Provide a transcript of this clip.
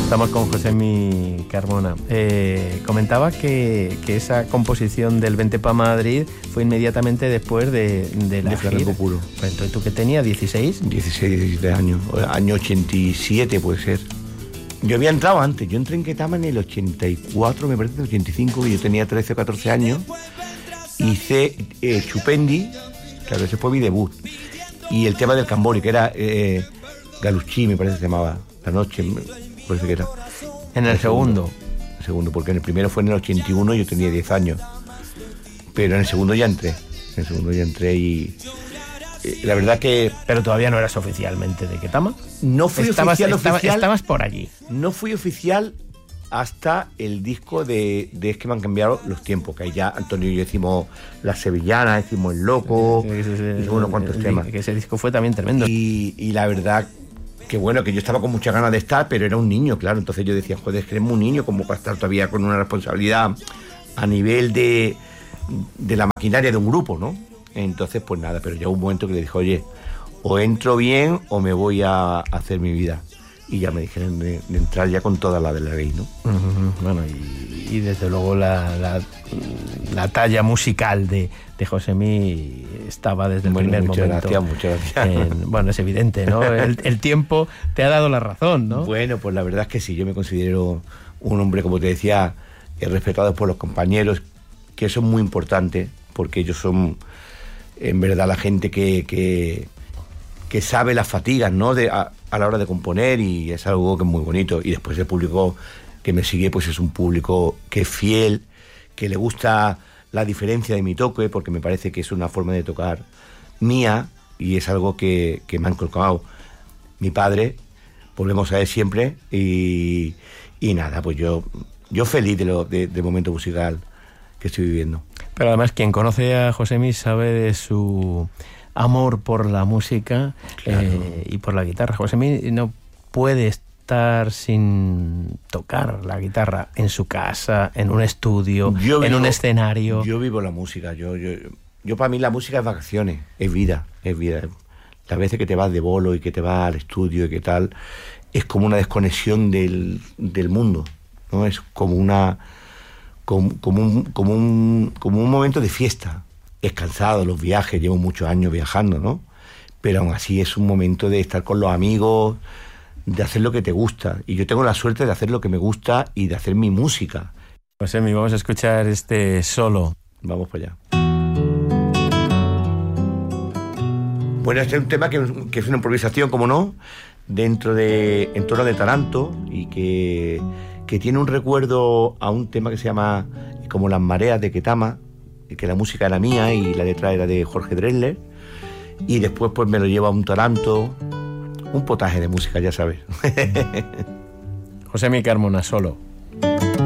Estamos con Josemi Carmona. Comentaba que esa composición del Vente pa' Madrid fue inmediatamente después de la gira. Flamenco Puro. Pues entonces, ¿tú qué tenías? ¿16? 16, 17 años. Año 87 puede ser. Yo había entrado antes. Yo entré en Ketama en el 84, me parece, en el 85, y yo tenía 13 o 14 años. Hice Chupendi, claro, ese fue mi debut. Y el tema del Cambori, que era Galuchí, me parece que se llamaba. La noche, me parece que era. En el segundo. El segundo, porque en el primero fue en el 81, yo tenía 10 años. Pero en el segundo ya entré. Y la verdad que... Pero todavía no eras oficialmente de Ketama. No fui oficial. Estabas por allí. No fui oficial hasta el disco de Es que me han cambiado los tiempos, que ahí ya Antonio y yo hicimos Las Sevillanas, hicimos El Loco, hicimos unos cuantos temas. Que ese disco fue también tremendo. Y la verdad que bueno, que yo estaba con muchas ganas de estar, pero era un niño, claro. Entonces yo decía, joder, es que eres un niño, como para estar todavía con una responsabilidad a nivel de la maquinaria de un grupo, ¿no? Entonces, pues nada, pero ya hubo un momento que le dije, oye, o entro bien o me voy a hacer mi vida. Y ya me dijeron de entrar ya con toda la de la ley, ¿no? Bueno, y desde luego la talla musical de Josemi estaba desde el primer momento. Muchas gracias. Bueno, es evidente, ¿no? El tiempo te ha dado la razón, ¿no? Bueno, pues la verdad es que sí, yo me considero un hombre, como te decía, respetado por los compañeros, que eso es muy importante, porque ellos son, en verdad, la gente que sabe las fatigas, ¿no? A la hora de componer, y es algo que es muy bonito. Y después el público que me sigue, pues es un público que es fiel, que le gusta la diferencia de mi toque, porque me parece que es una forma de tocar mía, y es algo que me ha inculcado mi padre. Volvemos a él siempre, y nada, pues yo feliz del momento musical que estoy viviendo. Pero además, quien conoce a Josemi sabe de su amor por la música, claro, y por la guitarra. Josemi no puede estar sin tocar la guitarra en su casa, en un estudio, en un escenario. Yo vivo la música. Yo para mí la música es vacaciones, es vida. Las veces que te vas de bolo y que te vas al estudio y que tal, es como una desconexión del mundo, ¿no? Es como un momento de fiesta. Es cansado, los viajes, llevo muchos años viajando, ¿no? Pero aún así es un momento de estar con los amigos, de hacer lo que te gusta. Y yo tengo la suerte de hacer lo que me gusta y de hacer mi música. Josemi, vamos a escuchar este solo. Vamos para allá. Bueno, este es un tema que es una improvisación, como no, en torno de Taranto, y que tiene un recuerdo a un tema que se llama Como las mareas de Ketama, que la música era mía y la letra era de Jorge Drexler, y después pues me lo llevo a un Taranto, un potaje de música, ya sabes. Josemi Carmona, solo.